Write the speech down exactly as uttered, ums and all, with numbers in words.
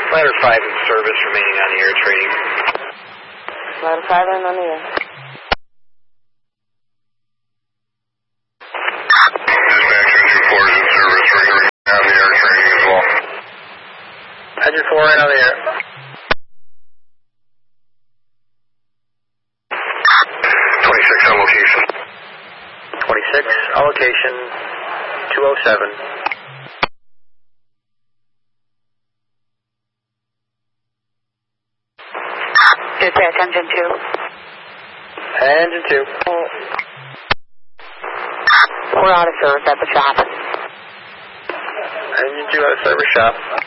Ladder five in service, remaining on the air training. Ladder five in on the air. Dispatch engine four is in service, remaining on the air training as well. Engine four in on the air. twenty-six on location. twenty-six, on location, two oh seven. Dispatch engine two. Engine two. We're out of service at the shop. Engine two out of service shop.